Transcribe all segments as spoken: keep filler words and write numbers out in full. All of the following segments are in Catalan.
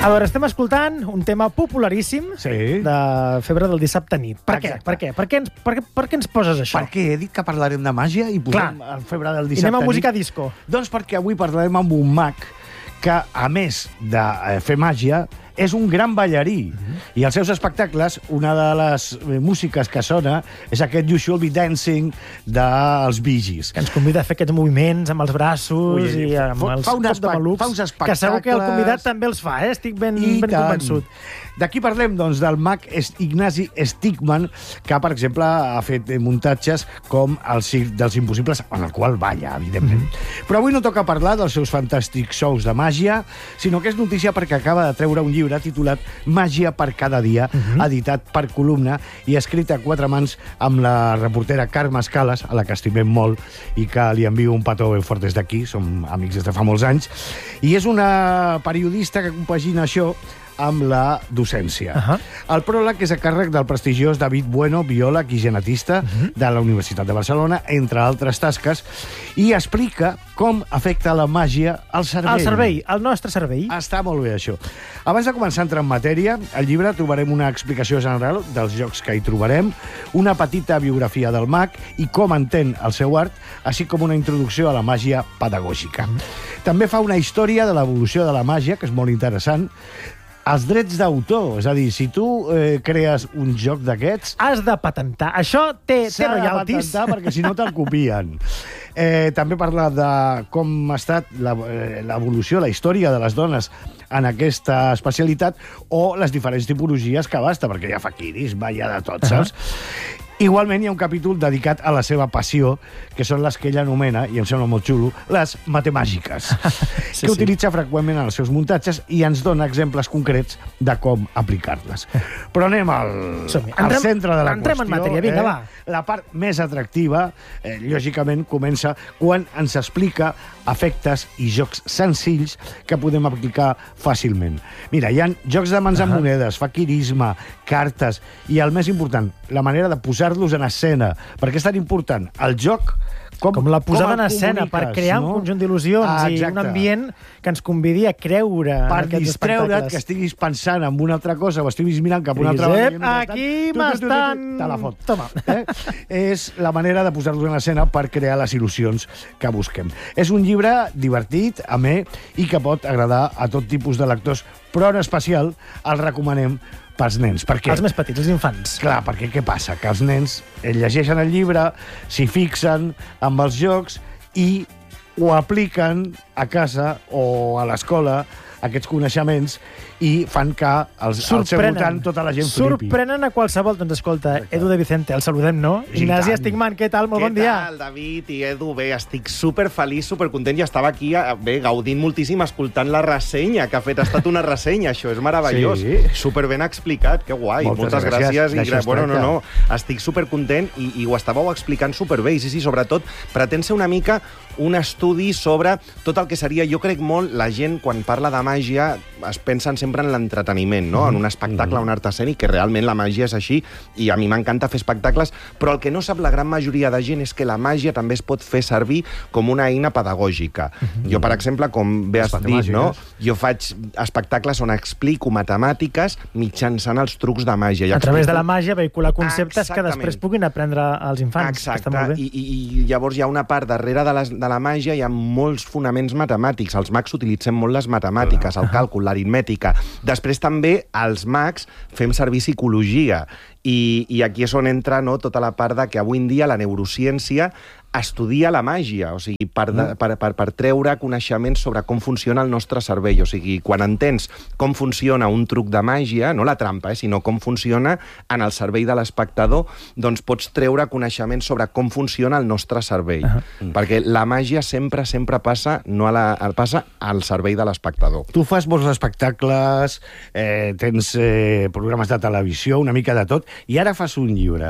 A veure, estem escoltant un tema popularíssim Sí. de Febre del dissabte nit. Per què? Exacte. Per què? Per què ens, per què, per què ens poses això? Perquè he dit que parlarem de màgia i posem Clar. el Febre del I dissabte anem a música nit. disco. Doncs perquè avui parlarem amb un mag que, a més de eh, fer màgia, és un gran ballarí. I als seus espectacles, una de les eh, músiques que sona és aquest You Should Be Dancing dels Bee Gees. Que ens convida a fer aquests moviments amb els braços Ui, i amb fa- els fa uns cops de espe- malucs, fa uns que segur que el espectacles. convidat també els fa, eh? Estic ben, I ben tant. convençut. D'aquí parlem, doncs, del mag Ignasi Stigman, que, per exemple, ha fet muntatges com el Circ dels Impossibles, en el qual balla, evidentment. Mm-hmm. Però avui no toca parlar dels seus fantàstics shows de màgia, sinó que és notícia perquè acaba de treure un llibre titulat Màgia per cada dia, mm-hmm. editat per Columna i escrit a quatre mans amb la reportera Carme Escales, a la que estimem molt i que li envio un petó ben fort des d'aquí, som amics des de fa molts anys, i és una periodista que compagina això amb la docència. Uh -huh. El pròleg és a càrrec del prestigiós David Bueno, biòleg i genetista uh -huh. de la Universitat de Barcelona, entre altres tasques, i explica com afecta la màgia al cervell. El cervell, el nostre cervell. Està molt bé, això. Abans de començar a entrar en matèria, al llibre trobarem una explicació general dels jocs que hi trobarem, una petita biografia del mag i com entén el seu art, així com una introducció a la màgia pedagògica. Mm. També fa una història de l'evolució de la màgia, que és molt interessant, els drets d'autor, és a dir, si tu eh, crees un joc d'aquests, Has de patentar. Això té, té s'ha de royalties. patentar perquè si no te'l copien. Eh, també parla de com ha estat la- eh, l'evolució, la història de les dones en aquesta especialitat o les diferents tipologies que abasta, perquè hi ha faquiris, balla de tot, saps? Igualment, hi ha un capítol dedicat a la seva passió, que són les que ella anomena, i em sembla molt xulo, les matemàgiques, Sí, que sí. utilitza freqüentment en els seus muntatges i ens dona exemples concrets de com aplicar-les. Però anem al, Som-hi. al Entrem- centre de la entrem en qüestió. matèria. Vinga, va. La part més atractiva, eh, lògicament, comença quan ens explica efectes i jocs senzills que podem aplicar fàcilment. Mira, hi ha jocs de mans amb Ahà. monedes, faquirisme, cartes, i el més important, la manera de posar-los en escena. Per què és tan important? El joc, com, Com la posada com en el escena, per comuniques, crear no? un conjunt d'il·lusions Ah, i un exacte. ambient que ens convidi a creure en Per aquests distreure't, espectacles. que estiguis pensant en una altra cosa o estiguis mirant cap a una altra Josep, banda. aquí Tu, tu, tu, tu, m'estan- Te la fot. Toma. Eh? És la manera de posar-los en escena per crear les il·lusions que busquem. És un llibre divertit, amè, i que pot agradar a tot tipus de lectors, però en especial el recomanem pels nens. Per què? Els més petits, els infants. Clar, perquè què passa? Que els nens eh, llegeixen el llibre, s'hi fixen amb els jocs i ho apliquen a casa o a l'escola, aquests coneixements, i fan que els, al seu voltant tota la gent flipi. Sorprenen a qualsevol. Doncs escolta, Exacte. Edu de Vicente, el saludem, no? I Ignasi tant. Stigman, què tal? Molt bon dia. Què tal, David i Edu? Bé, estic superfeliç, supercontent i estava aquí eh, bé, gaudint moltíssim escoltant la ressenya que ha fet. Ha estat una ressenya, això és meravellós. Sí. Superben explicat, que guai. Moltes Moltes gràcies. gràcies. I, D'això gra- es bueno, no, tracta. no, estic supercontent i, i ho estàveu explicant superbé. I sí, sí, sobretot pretén ser una mica un estudi sobre tot el que seria, jo crec molt, la gent quan parla de màgia es pensen sempre en l'entreteniment, no? En un espectacle, un art escènic, que realment la màgia és així, i a mi m'encanta fer espectacles, però el que no sap la gran majoria de gent és que la màgia també es pot fer servir com una eina pedagògica. Jo, per exemple, com bé Les has dit, no? matemàtiques. Jo faig espectacles on explico matemàtiques mitjançant els trucs de màgia. I A través de explico- la màgia vehicular conceptes que Exactament. després puguin aprendre els infants. que Exacte, està molt bé. I, i, i llavors hi ha una part darrere de, les, de la màgia, hi ha molts fonaments matemàtics. Els mags utilitzem molt les matemàtiques, el càlcul, l'aritmètica. Després també els mags fem servir psicologia. I, i aquí és on entra, no, tota la part de que avui en dia la neurociència estudia la màgia, o sigui, per, de, per, per, per treure coneixements sobre com funciona el nostre cervell. O sigui, quan entens com funciona un truc de màgia, no la trampa, eh, sinó com funciona en el cervell de l'espectador, doncs pots treure coneixements sobre com funciona el nostre cervell. Uh -huh. Perquè la màgia sempre, sempre passa, no a la, passa al cervell de l'espectador. Tu fas molts espectacles, eh, tens eh, programes de televisió, una mica de tot, i ara fas un llibre.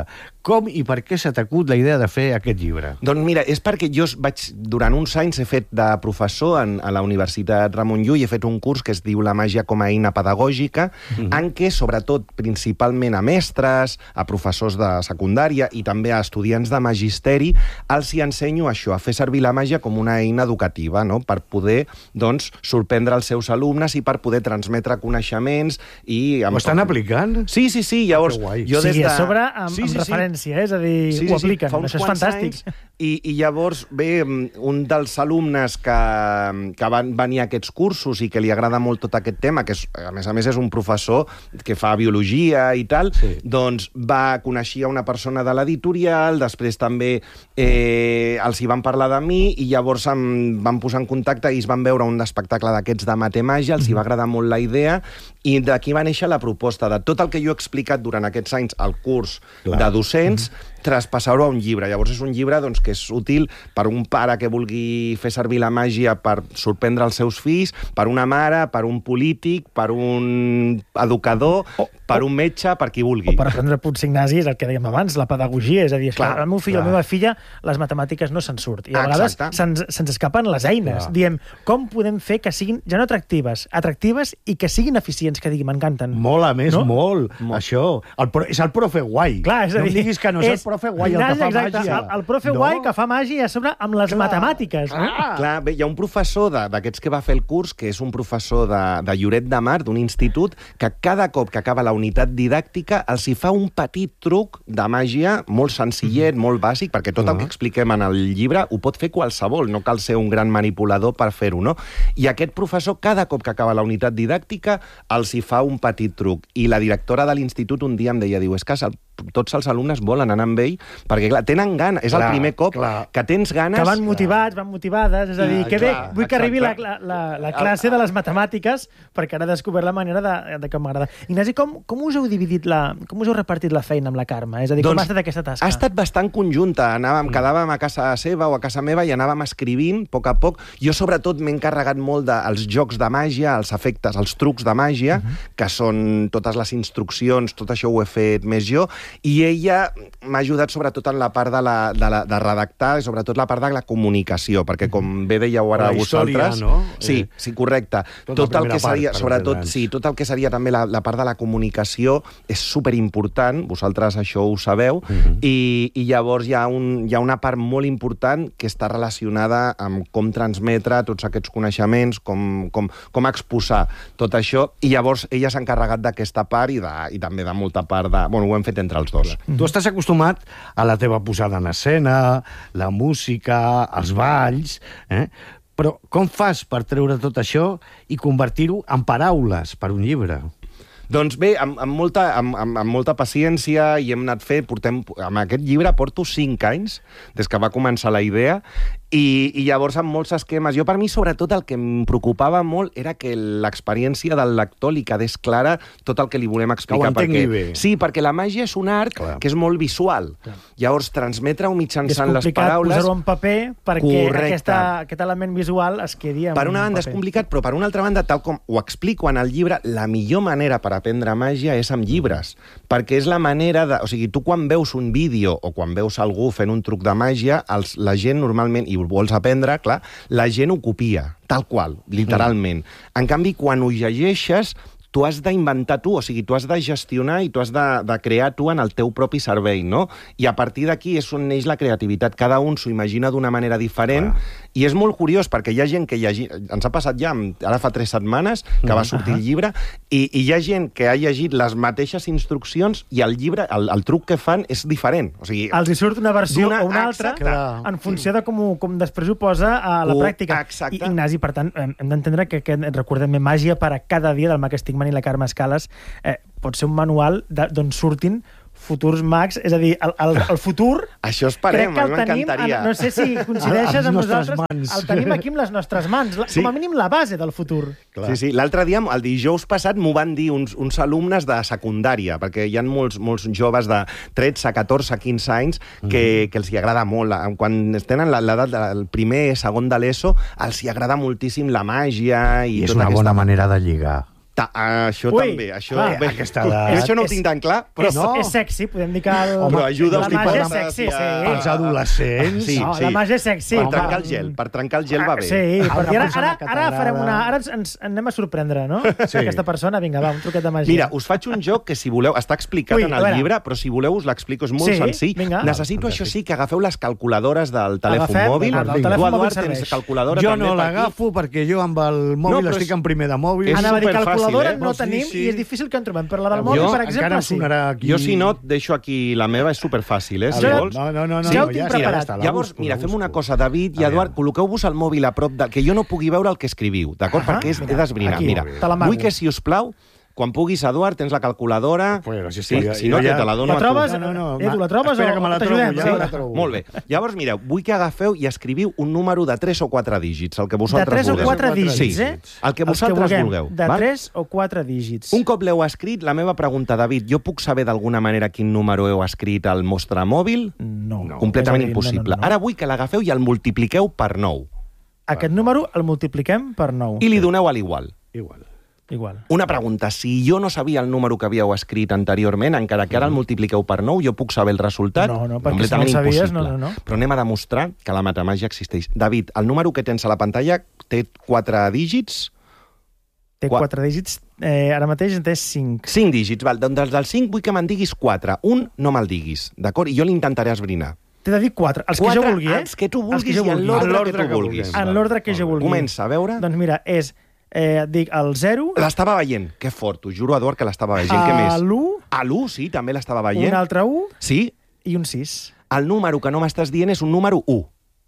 com i per què s'ha acut la idea de fer aquest llibre? Doncs mira, és perquè jo vaig, durant uns anys he fet de professor en, a la Universitat Ramon Llull, he fet un curs que es diu La màgia com a eina pedagògica, mm-hmm. en què, sobretot, principalment a mestres, a professors de secundària i també a estudiants de magisteri, els hi ensenyo això, a fer servir la màgia com una eina educativa, no? Per poder, doncs, sorprendre els seus alumnes i per poder transmetre coneixements i... Ho estan aplicant? Sí, sí, sí, llavors... Oh, jo des de... Sí, a sobre amb, sí, amb sí, referència. Sí, és a dir, sí, sí, ho apliquen, sí, això és fantàstic. I, I llavors, bé, un dels alumnes que, que van venir a aquests cursos i que li agrada molt tot aquest tema, que és, a més a més és un professor que fa biologia i tal, sí. doncs va conèixer una persona de l'editorial, després també eh, els hi van parlar de mi i llavors em van posar en contacte i es van veure un espectacle d'aquests de matemàgia, els hi va agradar molt la idea i d'aquí va néixer la proposta de tot el que jo he explicat durant aquests anys al curs Clar. de docents, traspassar-ho a un llibre. Llavors és un llibre doncs, que és útil per un pare que vulgui fer servir la màgia per sorprendre els seus fills, per una mare, per un polític, per un educador, oh, per un metge, per qui vulgui. O per aprendre punts Ignasi, és el que dèiem abans, la pedagogia, és a dir, és clar, que el meu fill o la meva filla, les matemàtiques no se'n surt. I a vegades se'ns se escapen les eines. Clar. Diem, com podem fer que siguin, ja no atractives, atractives i que siguin eficients, que digui, m'encanten. Molt, a més, no? molt. molt. Això, el pro, és el profe guai. Clar, és a dir, no em diguis que no és, és el profe guai el que fa exacte, màgia. El, el profe no? guai que fa màgia a sobre amb les clar, matemàtiques. Clar, no? clar bé, hi ha un professor d'aquests que va fer el curs, que és un professor de, de Lloret de Mar, d'un institut, que cada cop que acaba la unitat didàctica els hi fa un petit truc de màgia molt senzillet, mm. molt bàsic, perquè tot el que expliquem en el llibre ho pot fer qualsevol, no cal ser un gran manipulador per fer-ho, no? I aquest professor, cada cop que acaba la unitat didàctica, els hi fa un petit truc. I la directora de l'institut un dia em deia, diu, és que el, tots els alumnes volen anar amb ell, perquè clar, tenen gana, és clar, el primer cop clar. que tens ganes... Que van motivats, van motivades, és a dir, que bé, clar, vull que arribi la, la, la classe de les matemàtiques, perquè ara he descobert la manera de, de que m'agrada. Ignasi, com, com us heu dividit la... com us heu repartit la feina amb la Carme? És a dir, doncs, com ha estat aquesta tasca? Ha estat bastant conjunta. Anàvem, quedàvem a casa seva o a casa meva i anàvem escrivint, a poc a poc. Jo, sobretot, m'he encarregat molt dels jocs de màgia, els efectes, els trucs de màgia, uh-huh. que són totes les instruccions, tot això ho he fet més jo, i ella m'ha ajudat sobretot en la part de, la, de, la, de redactar i sobretot la part de la comunicació, perquè com bé dèieu ara vosaltres... No? Sí, eh, sí, correcte. Tot, tot el que seria, part, sobretot, sí, tot el que seria també la, la part de la comunicació és superimportant, vosaltres això ho sabeu, uh-huh. i, i llavors hi ha, un, hi ha una part molt important que està relacionada amb com transmetre tots aquests coneixements, com, com, com exposar tot això, i llavors ella s'ha encarregat d'aquesta part i, de, i també de molta part de... Bueno, ho hem fet entre els dos. Tu estàs acostumat a la teva posada en escena, la música, els balls, eh? Però com fas per treure tot això i convertir-ho en paraules per un llibre? Doncs bé, amb, amb, molta, amb, amb, amb molta paciència i hem anat fent... Portem, amb aquest llibre porto cinc anys, des que va començar la idea, i, i llavors amb molts esquemes. Jo, per mi, sobretot, el que em preocupava molt era que l'experiència del lector li quedés clara tot el que li volem explicar. Que ho entengui perquè, bé. Sí, perquè la màgia és un art Clar. que és molt visual. Clar. Llavors, transmetre-ho mitjançant les paraules... És complicat posar-ho en paper perquè aquesta, aquest element visual es quedi en Per una banda paper. és complicat, però per una altra banda, tal com ho explico en el llibre, la millor manera per aprendre màgia és amb llibres, perquè és la manera de... O sigui, tu quan veus un vídeo o quan veus algú fent un truc de màgia, els, la gent normalment, i ho vols aprendre, clar, la gent ho copia, tal qual, literalment. Mm. En canvi, quan ho llegeixes, tu has d'inventar tu, o sigui, tu has de gestionar i tu has de, de crear tu en el teu propi cervell, no? I a partir d'aquí és on neix la creativitat. Cada un s'ho imagina d'una manera diferent, Clar. i és molt curiós, perquè hi ha gent que llegi... Ens ha passat ja, ara fa tres setmanes, que va sortir uh -huh. el llibre, i, i hi ha gent que ha llegit les mateixes instruccions i el llibre, el, el truc que fan és diferent. O sigui, els hi surt una versió o una altra, exacte. en funció de com, com després ho posa a la uh, pràctica. Exacte. I, Ignasi, per tant, hem d'entendre que, que recordem màgia per a cada dia del Mag Estigman i la Carme Escales eh, pot ser un manual d'on surtin futurs mags, és a dir, el, el, el futur... Això esperem, crec que el tenim, no sé si coincideixes amb nosaltres, mans. el tenim aquí amb les nostres mans, sí. com a mínim la base del futur. Clar. Sí, sí, l'altre dia, el dijous passat, m'ho van dir uns, uns alumnes de secundària, perquè hi ha molts, molts joves de tretze, catorze, quinze anys que, mm. que els hi agrada molt. Quan tenen l'edat del primer, segon de l'ESO, els hi agrada moltíssim la màgia i, I és tota una aquesta... bona manera de lligar. Ta, això Ui, també. Això, clar, bé, aquesta edat. jo això no ho tinc tan clar, però... És, no. és sexy, podem dir que... El, Però ajuda la els màgia és tipus sexy, de- sí. Els adolescents... Sí, no, sí. la màgia és sexy. Per home. trencar el gel, per trencar el gel va bé. Sí, Ah, perquè una ara, persona ara, que ara t'agrada. farem una... Ara ens, ens anem a sorprendre, no? Sí. Aquesta persona, vinga, va, un truquet de màgia. Mira, us faig un joc que, si voleu, està explicat Ui, en a el veure. llibre, però si voleu us l'explico, és molt Sí, senzill. vinga. Necessito, això sí, que agafeu les calculadores del telèfon Agafem, mòbil. el Tu, telèfon mòbil Eduard, serveix. tens calculadora Jo també no per aquí? l'agafo perquè jo amb el mòbil però estic és- en primer de mòbil. és Anava a dir, superfàcil, calculadora eh? no Sí, tenim sí. i és difícil que en trobem, però la del Jo mòbil, per Encara exemple, em sí. sonarà aquí... Jo, si no, et deixo aquí la meva, és superfàcil, eh, A si Jo- veure, vols. No, no, no, no, Ja ho no, tinc ja preparat. està, la Llavors, busco, mira, la fem una busco. cosa, David i A Eduard, veure. col·loqueu-vos el mòbil a prop del... Que jo no pugui veure el que escriviu, d'acord? Ahà, Perquè és, vinga, he d'esbrinar. aquí, Mira, te l'amago. vull que, si us plau, quan puguis, Eduard, tens la calculadora... Bueno, si és sí, que ja- si no, jo que ja- te la dono La a tu. trobes? No, no, no, Edu, la trobes espera o que me la t'ajudem? trobo, ja Sí. me la trobo. Molt bé. Llavors, mireu, vull que agafeu i escriviu un número de tres o quatre dígits, el que De vosaltres tres o vulgueu. quatre dígits, Sí, eh? el que Els vosaltres vulguem. vulgueu. De val? tres o quatre dígits. Un cop l'heu escrit, la meva pregunta, David, jo puc saber d'alguna manera quin número heu escrit al vostre mòbil? No. No. Completament És a dir, impossible. no, no, no. Ara vull que l'agafeu i el multipliqueu per nou. Aquest número el multipliquem per nou. I li doneu a l'igual. Igual. Igual. Una pregunta, si jo no sabia el número que havíeu escrit anteriorment, encara que ara el multipliqueu per nou, jo puc saber el resultat? No, no, perquè Completament si no el sabies, impossible. no, no, no. Però anem a demostrar que la matemàgia existeix. David, el número que tens a la pantalla té quatre dígits? Té Qua- quatre dígits, eh, ara mateix en té cinc. Cinc dígits, val. Doncs dels dels cinc vull que me'n diguis quatre. Un no me'l diguis, d'acord? I jo l'intentaré esbrinar. T'he de dir quatre. Els que jo vulgui, eh? Els que tu Els vulguis jo i en vulgui. l'ordre En l'ordre que tu que vulguis. vulguem. En l'ordre que Molt jo bé. vulgui. Comença, a veure. Doncs mira, és... Eh, et dic el zero, L'estava veient. Que fort, t'ho juro, Eduard, que l'estava veient. Què més? l'u, A l'u, sí, també l'estava veient. un altre u Sí, i un sis. el número que no m'estàs dient és un número u.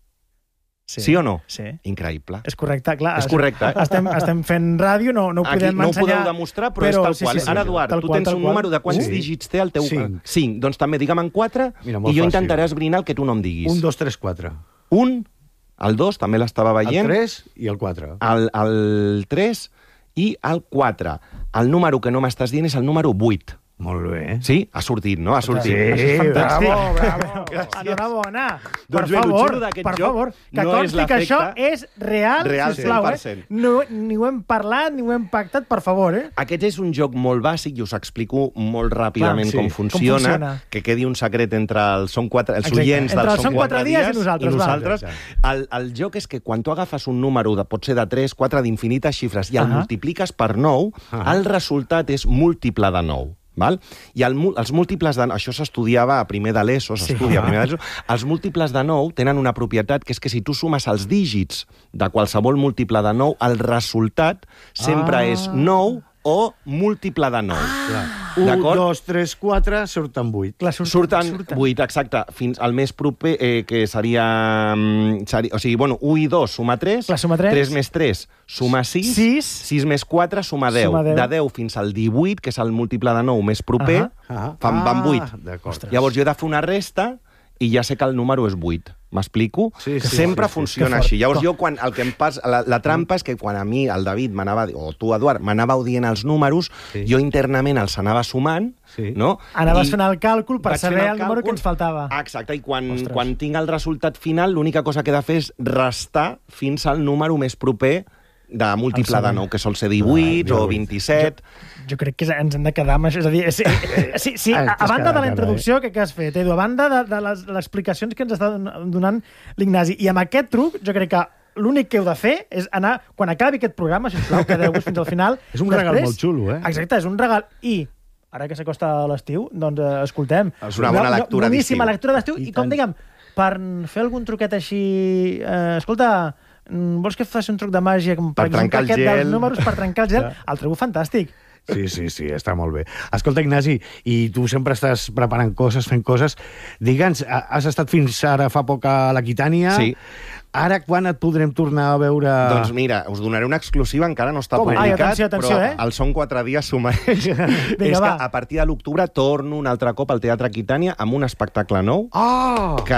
Sí o no? Sí. Increïble. És correcte, clar. És correcte, eh? Estem, estem fent ràdio, no, no ho Aquí podem no ho ensenyar. podeu demostrar, però, és tal sí, qual. sí, sí, Ara, sí. Eduard, Tal tu qual, tens tal un qual. número de quants Uh. dígits té el teu... Cinc. Cinc. Doncs també digue'm quatre Mira, molt i jo fàcil. intentaré esbrinar el que tu no em diguis. Un, dos, tres, quatre. Un, el dos, també l'estava El veient. tres i el quatre. El, el tres i el quatre. El número que no m'estàs dient és el número vuit. Molt bé. Sí? Ha sortit, no? Ha sortit. Sí. Això és fantàstic. bravo, bravo. Enhorabona. Per Doncs bé, el favor, xulo d'aquest per joc favor, que no és consti que això l'efecte- és real, Real, sisplau, cent per eh? cent. No, ni ho hem parlat, ni ho hem pactat, per favor, eh? Aquest és un joc molt bàsic i us explico molt ràpidament Clar, sí. com, funciona, Com funciona. que quedi un secret entre els, són quatre, els Exacte. oients Entre dels els Són quatre dies i nosaltres, I va. nosaltres. El, el joc és que quan tu agafes un número, de, pot ser de tres, quatre, d'infinites xifres, i el Ahà. multipliques per nou, Ahà. el resultat és múltiple de nou. Val? I el, mu- els múltiples de... Això s'estudiava a primer de l'ESO, s'estudia a primer de l'ESO. Els múltiples de nou tenen una propietat, que és que si tu sumes els dígits de qualsevol múltiple de nou, el resultat sempre Ah. és nou o múltiple de nou. Un, D'acord? dos, tres, quatre, surten vuit. Clar, surt, Surten vuit, exacte, fins al més proper, eh, que seria, mm, seria... O sigui, bueno, u i dos suma tres, Clar, suma tres. tres més tres suma sis, Sis. sis més quatre suma deu. Suma deu. De deu fins al divuit, que és el múltiple de nou més proper, Ah, fan, van vuit. D'acord. Ostres. Llavors jo he de fer una resta i ja sé que el número és vuit. M'explico? Sí, sí, Sempre sí, sí. funciona Que fort. així. Llavors jo, quan el que em passa... La, la trampa és que quan a mi, el David, m'anava... O tu, Eduard, m'anàveu dient els números, Sí. jo internament els anava sumant, Sí. no? Anaves I fent el càlcul per vaig fent saber el, número càlcul. que ens faltava. Exacte, i quan, Ostres. quan tinc el resultat final, l'única cosa que he de fer és restar fins al número més proper de múltiple El de següent. nou, que sol ser divuit Ah, o divuit. vint-i-set... Jo crec que ens hem de quedar amb això. És a dir, sí, sí, sí, Ah, a, a t'has banda de quedat la ara, introducció que, que has fet, Edu, a banda de, de les, les explicacions que ens està don- donant l'Ignasi, i amb aquest truc, jo crec que l'únic que heu de fer és anar, quan acabi aquest programa, sisplau, quedeu-vos fins al final. És un regal molt xulo, eh? Exacte, és un regal. I ara que s'acosta l'estiu, doncs eh, escoltem. És una bona lectura Boníssima d'estiu. lectura d'estiu. I, I com tant. diguem, per fer algun truquet així... Eh, escolta, mm, vols que faci un truc de màgia com, Per per exemple, trencar el aquest gel. dels números per trencar el gel? El trobo fantàstic. Sí, sí, sí, està molt bé. Escolta, Ignasi, i tu sempre estàs preparant coses, fent coses. Digue'ns, ha- has estat fins ara fa poc a l'Aquitània. Sí. Ara, quan et podrem tornar a veure... Doncs mira, us donaré una exclusiva, encara no està Com? publicat, Ai, atenció, atenció, però eh? el Són quatre dies s'ho mereix. Vinga, És que va. a partir de l'octubre torno un altre cop al Teatre Aquitània amb un espectacle nou, Ah! que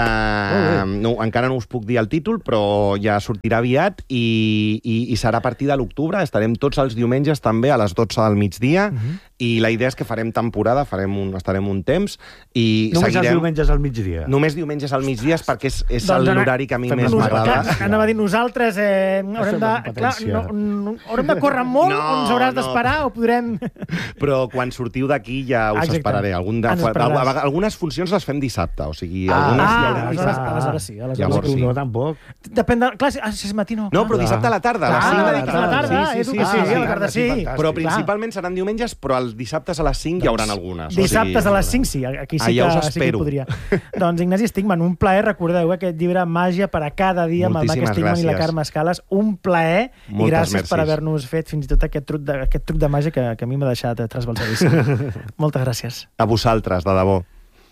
no, encara no us puc dir el títol, però ja sortirà aviat i, i, i serà a partir de l'octubre. Estarem tots els diumenges també a les dotze del migdia Mhm. I la idea és que farem temporada, farem un, estarem un temps i Només seguirem... els diumenges al migdia? Només diumenges al migdia perquè és, és Doncs l'horari que a mi fem més nos- m'agrada. clar, Anava a dir, nosaltres eh, haurem, de, clar, competència. no, no, haurem de córrer molt, No, o ens hauràs no. d'esperar, o podrem... Però quan sortiu d'aquí ja us Exacte. esperaré. Algun de, Ens esperaràs. al- algunes funcions les fem dissabte, o sigui, Ah, algunes Ah, hi haurà aleshores, dissabte. aleshores sí. Aleshores Llavors sí. sí. No, tampoc. Depèn de... Clar, si, ah, si és matí no. No, però clar. dissabte a la tarda, a les Clar, cinc de la dic a la tarda. tarda, Sí, sí, Edu, sí, que sí, sí, a la tarda sí. fantàstic. Però Clar. principalment seran diumenges, però els dissabtes a les cinc hi haurà algunes. Dissabtes a les cinc, sí, aquí sí Allà que, us sí que hi espero. podria. Doncs Ignasi Stigman, un plaer, recordeu, eh, aquest llibre Màgia per a cada dia amb el Mac Moltíssimes Stigman i la gràcies. Carme Escales. Un plaer i Moltes gràcies mercis. per haver-nos fet fins i tot aquest truc de, aquest truc de màgia que, que a mi m'ha deixat eh, trasbalsadíssim. Moltes gràcies. A vosaltres, de debò.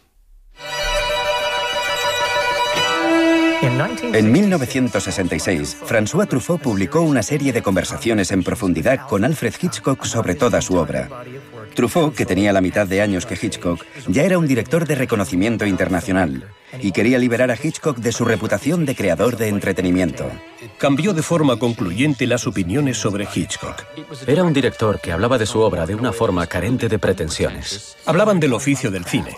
En mil novecientos sesenta y seis, François Truffaut publicó una serie de conversaciones en profundidad con Alfred Hitchcock sobre toda su obra. Truffaut, que tenía la mitad de años que Hitchcock, ya era un director de reconocimiento internacional y quería liberar a Hitchcock de su reputación de creador de entretenimiento. Cambió de forma concluyente las opiniones sobre Hitchcock. Era un director que hablaba de su obra de una forma carente de pretensiones. Hablaban del oficio del cine.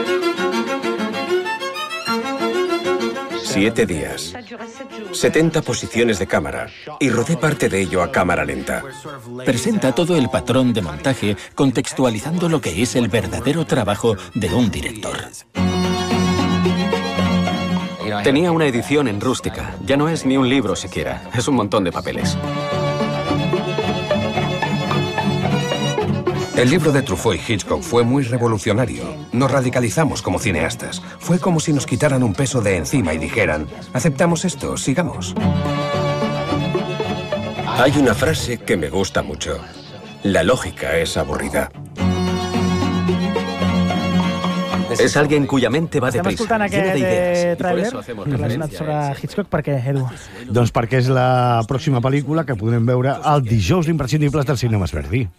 Siete días, setenta posiciones de cámara, y rodé parte de ello a cámara lenta. Presenta todo el patrón de montaje contextualizando lo que es el verdadero trabajo de un director. Tenía una edición en rústica. Ya no es ni un libro siquiera. Es un montón de papeles. El libro de Truffaut y Hitchcock fue muy revolucionario. Nos radicalizamos como cineastas. Fue como si nos quitaran un peso de encima y dijeran, aceptamos esto, sigamos. Hay una frase que me gusta mucho. La lógica es aburrida. Es alguien cuya mente va Estem deprisa, escoltant llena aquest de ideas. eh, Y por tràiler eso hacemos relacionat referencia sobre a él. Hitchcock. Per què, Edu? Doncs perquè és la pròxima pel·lícula que podrem veure el dijous d'imprescindibles del cinema Esverdi.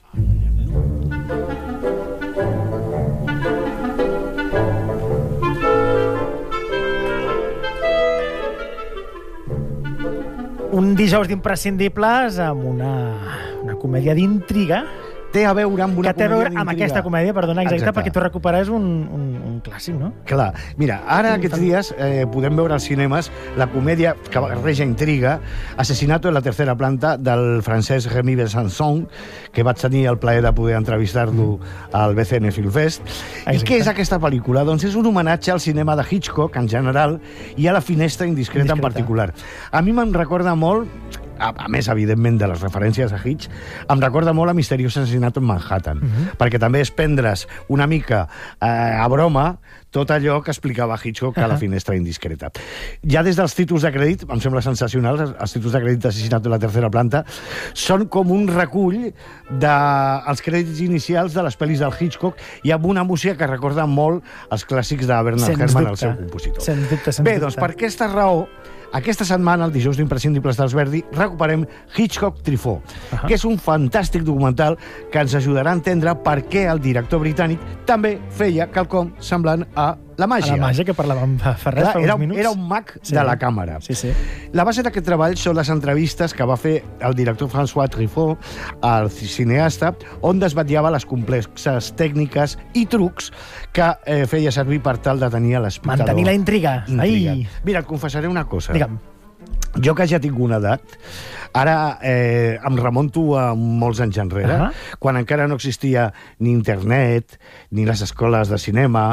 Un dijous d'imprescindibles amb una, una comèdia d'intriga Té a veure amb una que té a veure comèdia amb d'intriga. aquesta comèdia, perdona, exacte, Exacte. perquè tu recuperes un, un, un clàssic, no? Clar, mira, ara aquests dies eh, podem veure als cinemes la comèdia que barreja intriga, Asesinato en la tercera planta, del francès Rémy Besançon, que vaig tenir el plaer de poder entrevistar-lo al B C N Film Fest. I Exacte. què és aquesta pel·lícula? Doncs és un homenatge al cinema de Hitchcock en general i a La finestra indiscreta, Indiscreta. en particular. A mi me'n recorda molt, a, a més, evidentment, de les referències a Hitch, em recorda molt a Misteriós assassinat en Manhattan, uh -huh. perquè també és prendre's una mica eh, a broma tot allò que explicava Hitchcock a La finestra indiscreta. Ja des dels títols de crèdit, em sembla sensacional, els, els títols de crèdit d'Assassinat en la tercera planta, són com un recull dels crèdits inicials de les pel·lis del Hitchcock i amb una música que recorda molt els clàssics de Bernard Sens Herrmann, dubte. el seu compositor. Sens dubte, sens Bé, dubte. doncs per aquesta raó, aquesta setmana, el dijous d'imprescindibles dels Verdi, recuperem Hitchcock Truffaut, uh -huh. que és un fantàstic documental que ens ajudarà a entendre per què el director britànic també feia quelcom semblant a la màgia. A la màgia que parlàvem fa, fa res, Clar, fa era, uns minuts. era un mag Sí. de la càmera. Sí, sí. La base d'aquest treball són les entrevistes que va fer el director François Truffaut, el cineasta, on desvetllava les complexes tècniques i trucs que eh, feia servir per tal de tenir a l'espectador. Mantenir la intriga. intrigat. Ai. Mira, et confessaré una cosa. Digue'm. Jo que ja tinc una edat, ara eh, em remonto a molts anys enrere, Uh-huh. quan encara no existia ni internet, ni les escoles de cinema,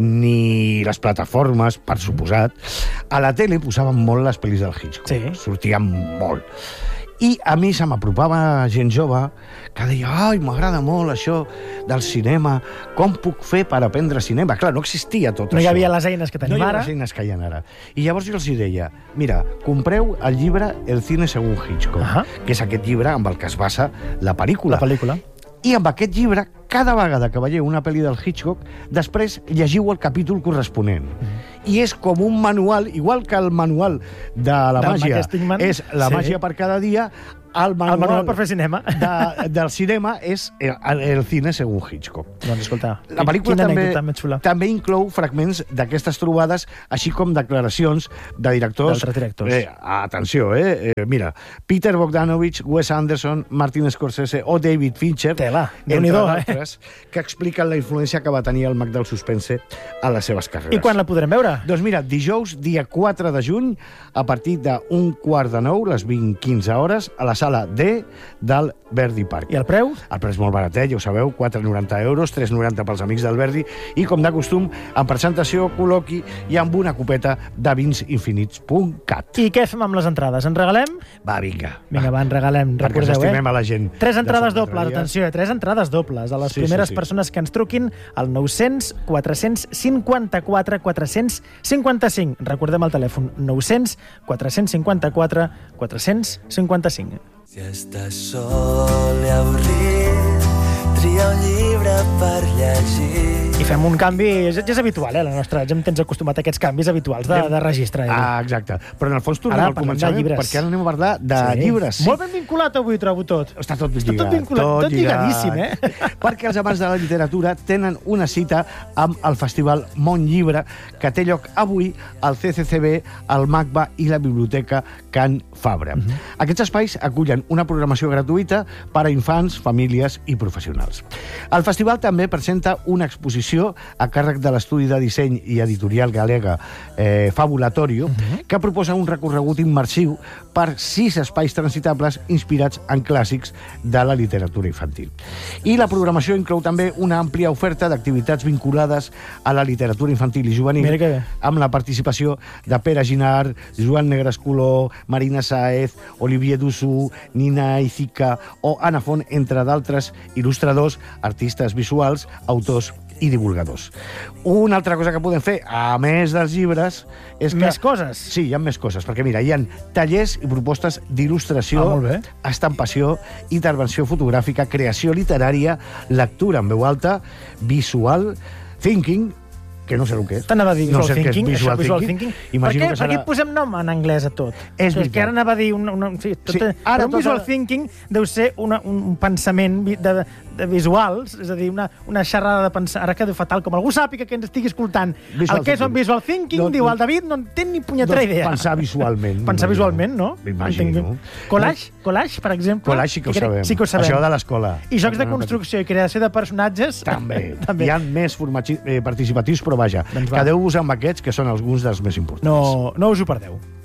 ni les plataformes, per suposat. A la tele posaven molt les pel·lis del Hitchcock. Sí. Sortien molt. I a mi se m'apropava gent jove que deia, ai, m'agrada molt això del cinema, com puc fer per aprendre cinema? Clar, no existia tot No això. hi havia les eines que tenim no hi havia ara. les eines que hi ha ara. I llavors jo els hi deia, mira, compreu el llibre El cine según Hitchcock, Ahà. que és aquest llibre amb el que es basa la pel·lícula. La pel·lícula. I amb aquest llibre, cada vegada que veieu una pel·li del Hitchcock, després llegiu el capítol corresponent. Mm. I és com un manual, igual que el manual de la Del màgia Mac Stigman. és la Sí. màgia per cada dia, el manual, el manual per fer cinema. De, del cinema és el, el cine segons Hitchcock. Doncs escolta, la pel·lícula quina també, anècdota més xula. també inclou fragments d'aquestes trobades, així com declaracions de directors... D'altres directors. Eh, atenció, eh? eh? Mira, Peter Bogdanovich, Wes Anderson, Martin Scorsese o David Fincher, Tela, entre eh? d'altres, que expliquen la influència que va tenir el mag del suspense a les seves carreres. I quan la podrem veure? Doncs mira, dijous, dia quatre de juny, a partir d'un quart de nou, les vint quinze hores, a la sala D del Verdi Park. I el preu? El preu és molt baratet, ja ho sabeu, quatre coma noranta euros, tres coma noranta pels amics del Verdi, i com de costum, en presentació, col·loqui i amb una copeta de vins infinits punt cat. I què fem amb les entrades? En regalem? Va, vinga. Vinga, va, en regalem. Perquè Recordeu, estimem eh? a la gent. Tres entrades de dobles, Santa atenció, eh? Tres entrades dobles a les Sí, primeres sí, sí. persones que ens truquin al nou-cents quatre-cents cinquanta-quatre quatre-cents cinquanta-cinc. Recordem el telèfon nou-cents quatre-cents cinquanta-quatre quatre-cents cinquanta-cinc. Si estàs sol i avorrit, tria un llibre per llegir. I fem un canvi, ja és habitual, eh? La nostra, ja em tens acostumat a aquests canvis habituals de, de registre. Eh? Ah, exacte. Però en el fons tornem Ara al parlem de començament, llibres. perquè ara anem a parlar de Sí. llibres. Sí. Molt ben vinculat avui, trobo tot. Està tot Està lligat. tot vinculat, tot lligadíssim, eh? Perquè els amants de la literatura tenen una cita amb el Festival Món Llibre, que té lloc avui al C C C B, al MACBA i la Biblioteca Can Fabra. Uh-huh. Aquests espais acullen una programació gratuïta per a infants, famílies i professionals. El festival també presenta una exposició a càrrec de l'estudi de disseny i editorial galega eh, Fabulatorio, uh-huh. que proposa un recorregut immersiu per sis espais transitables inspirats en clàssics de la literatura infantil. I la programació inclou també una àmplia oferta d'activitats vinculades a la literatura infantil i juvenil, Mira que bé. amb la participació de Pere Ginard, Joan Negrescolor, Marina Sáez, Olivier Dussou, Nina Izica o Ana Font, entre d'altres il·lustradors, artistes visuals, autors i divulgadors. Una altra cosa que podem fer, a més dels llibres, és que... Més coses? Sí, hi ha més coses, perquè mira, hi ha tallers i propostes d'il·lustració, Ah, molt bé. estampació, intervenció fotogràfica, creació literària, lectura en veu alta, visual, thinking, que no sé el que és. T'anava a dir no visual sé què és thinking. visual això, visual thinking. thinking. Imagino per, què, que serà... per què posem nom en anglès a tot? És o sigui, que ara veritat. anava a dir... Un, una, sí, tot, Sí, sí, ara però un tota- visual thinking deu ser una, un, un pensament vi- de, de visuals, és a dir, una, una xerrada de pensar... Ara quedo fatal, com algú sàpiga que ens estigui escoltant Visual el que és un thinking. visual thinking, Doncs- diu el David, no en té ni punyetera doncs idea. pensar visualment. Pensar m'imagino. visualment, no? M'imagino. Entenc. Collage, collage, per exemple. Collage sí que ho crec- sabem. Sí que ho sabem. Això de l'escola. I jocs de construcció i creació de personatges... També. també. Hi ha més formati- eh, participatius, però vaja, Doncs va. quedeu-vos amb aquests, que són alguns dels més importants. No, no us ho perdeu.